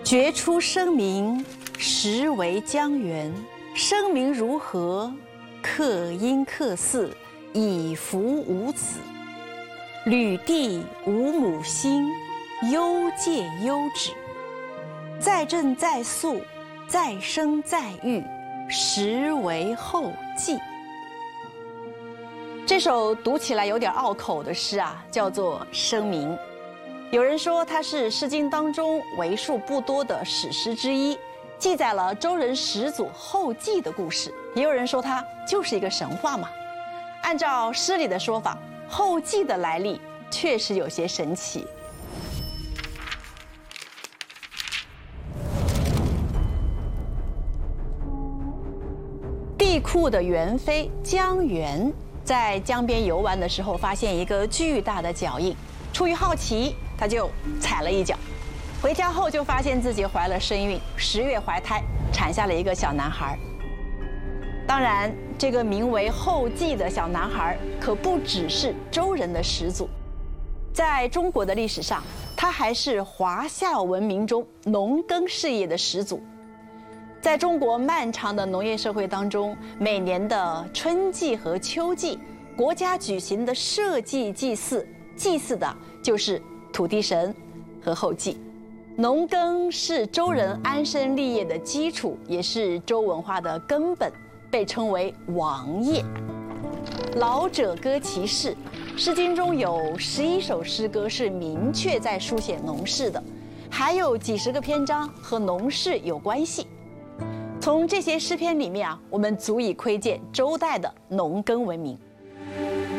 决出生民，实为江源。生民如何？克因克嗣，以服五子。履地无母心，忧戒忧止。在政在素，在生在育，实为后继。这首读起来有点拗口的诗啊，叫做《生民》。有人说它是《诗经》当中为数不多的史诗之一，记载了周人始祖后稷的故事。也有人说它就是一个神话嘛。按照诗里的说法，后稷的来历确实有些神奇。帝喾的元妃姜源在江边游玩的时候，发现一个巨大的脚印，出于好奇，他就踩了一脚。回家后就发现自己怀了身孕，10月怀胎，产下了一个小男孩。当然，这个名为后稷的小男孩可不只是周人的始祖，在中国的历史上，他还是华夏文明中农耕事业的始祖。在中国漫长的农业社会当中，每年的春季和秋季，国家举行的社稷祭祀，祭祀的就是土地神和后稷。农耕是周人安身立业的基础，也是周文化的根本，被称为王业。老者歌其事，《诗经》中有11首诗歌是明确在书写农事的，还有几十个篇章和农事有关系。从这些诗篇里面啊，我们足以窥见周代的农耕文明。